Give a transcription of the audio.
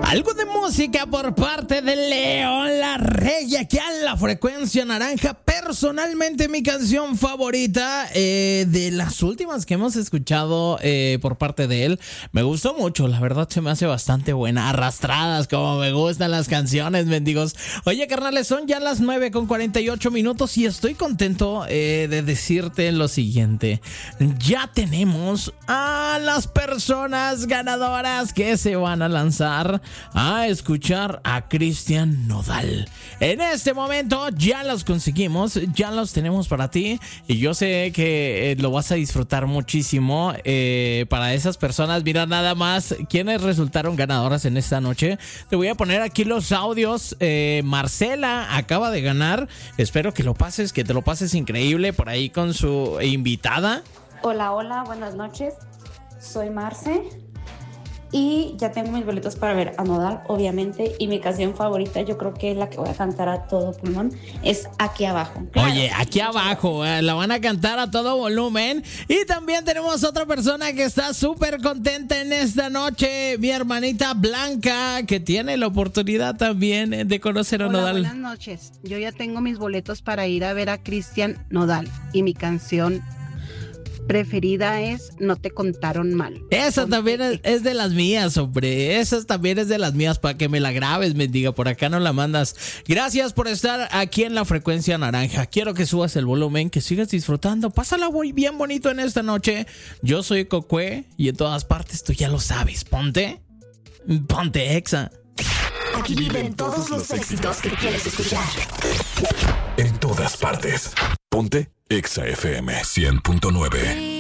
Algo de música por parte de León Larregui aquí a la frecuencia naranja. Personalmente mi canción favorita de las últimas que hemos escuchado por parte de él. Me gustó mucho, la verdad se me hace bastante buena. Arrastradas, como me gustan las canciones, mendigos. Oye, carnales, son ya las 9:48 y estoy contento de decirte lo siguiente. Ya tenemos a las personas ganadoras que se van a lanzar a escuchar a Cristian Nodal. En este momento ya los conseguimos, ya los tenemos para ti y yo sé que lo vas a disfrutar muchísimo. Para esas personas, mira nada más quienes resultaron ganadoras en esta noche. Te voy a poner aquí los audios. Marcela acaba de ganar. Espero que te lo pases increíble por ahí con su invitada. Hola, buenas noches. Soy Marce. Y ya tengo mis boletos para ver a Nodal, obviamente. Y mi canción favorita, yo creo que es la que voy a cantar a todo pulmón, es Aquí Abajo. Claro. Oye, Aquí Abajo, la van a cantar a todo volumen. Y también tenemos otra persona que está súper contenta en esta noche, mi hermanita Blanca, que tiene la oportunidad también de conocer a Nodal. Buenas noches, yo ya tengo mis boletos para ir a ver a Cristian Nodal. Y mi canción preferida es No te contaron mal. Esa también es de las mías, hombre. Esa también es de las mías, para que me la grabes, mendiga. Por acá no la mandas. Gracias por estar aquí en la frecuencia naranja. Quiero que subas el volumen, que sigas disfrutando. Pásala bien bonito en esta noche. Yo soy Cocue y en todas partes tú ya lo sabes. Ponte Exa. Aquí viven todos los éxitos que quieres escuchar. En todas partes. Ponte Exa FM 100.9.